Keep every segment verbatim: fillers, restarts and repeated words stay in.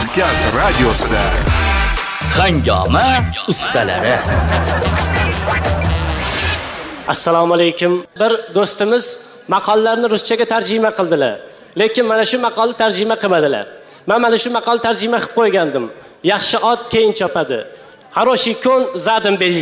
Markaz radiosida Hangoma ustalari. Assalomu alaykum. Bir do'stimiz maqollarni ruschaga tarjima qildilar. Lekin mana shu maqolni tarjima qilmadilar. Men mana shu maqolni tarjima qilib qo'ygandim. Yaxshi ot keyin chopadi. Хороший кон задом берит.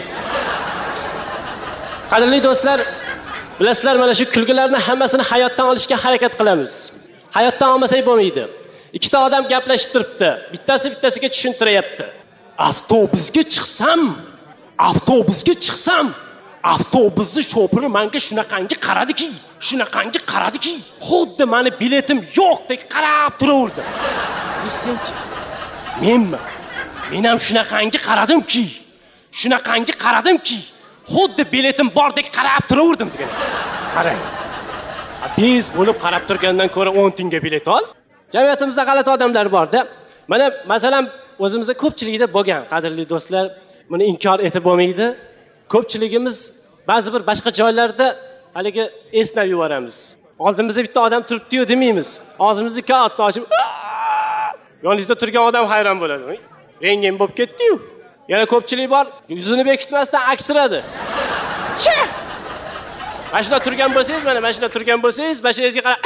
Qadrli do'stlar, bilasizlar, mana shu kulgilarni hammasini hayotdan olishga harakat qilamiz. Hayotdan olmasak bo'lmaydi. Ikkita odam gaplashib turibdi. Bittasi bittasiga tushuntiryapti. Avtobusga chiqsam, avtobusga chiqsam, avtobusni shofiri menga shunaqangi qaradiki, shunaqangi qaradiki, xuddi meni biletim yo'qdek qarab turaverdi. Senchi, menmi? Men ham shunaqangi qaradimki, shunaqangi qaradimki, xuddi biletim bordek qarab turaverdim degan. Qarang. Biz bo'lib qarab turgandan ko'ra o'n tinga bilet ol. Jamiyatimizda g'alati odamlar bor-da. Mana masalan o'zimizda ko'pchilikda bo'lgan, qadrli do'stlar, buni inkor etib bo'lmaydi. Ko'pchiligimiz ba'zi bir boshqa joylarda haligi esnab yuboramiz. Oldimizda bitta odam turibdi-yu demaymiz. Og'zimizni katta ochib, yoningizda turgan odam hayron bo'ladi. Rengim bo'lib ketdi-yu. Yana ko'pchilik bor, yuzini bekitmasdan aksiradi. Chi! Mashina turgan bo'lsangiz, mana mashina turgan bo'lsangiz, mashinangizga qarab.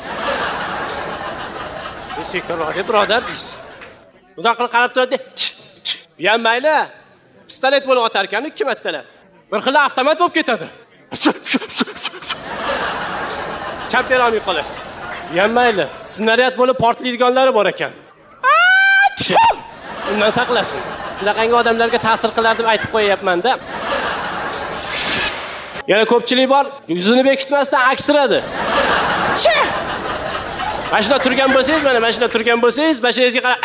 Sektorga birodar deysiz. Xudo qilib qarab turadi. Degan mayli. Pistolet bo'lib otar ekan ikki martalab. Bir xil avtomat bo'lib ketadi. Chap bera olmay qolasiz. Degan mayli. Snaryad bo'lib portlaydiganlari bor ekan. Undan saqlasin. Shunaqangi odamlarga ta'sir qilar deb aytib qo'yapman-da. Yana ko'pchilik bor, yuzini bekitmasdan aksiradi. Chi! Mashina turgan bo'lsangiz, mana mashina turgan bo'lsangiz, mashinangizga qarab.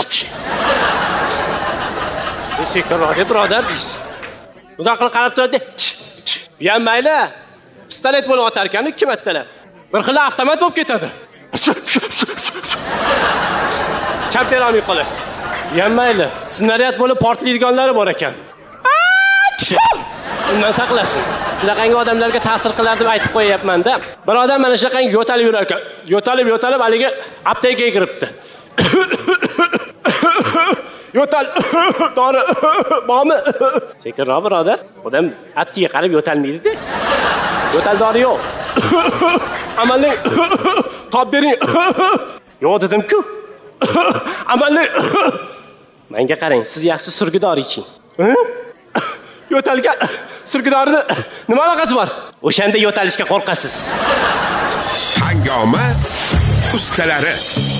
Sektorga birodar deysiz. Xudo qilib qarab turadi. Degan mayli. Pistolet bo'lib otar ekan ikki martalab. Bir xil avtomat bo'lib ketadi. Chap bera olmay qolasiz. Degan mayli. Snaryad bo'lib portlaydiganlari bor ekan. Undan saqlasin. Shunaqangi odamlarga ta'sir qilar deb aytib qo'yapman-da. Bir odam mana shunaqangi yo'talib yurar ekan. Yo'talib, yo'talib haligi aptekaga kiribdi. Yo'tal. Dori bormi? Sekinroq birodar. Odam aptekaga qarab yo'talmaydi-da. Yo'tal dori yo'q. Amalning top bering. Yo'q dedim-ku. Amalning menga qarang, siz yaxshi surgidor iching. Yo'talgan surgidorni nima aloqasi bor? O'shanda yo'talishga qo'rqasiz. Hangoma ustalari.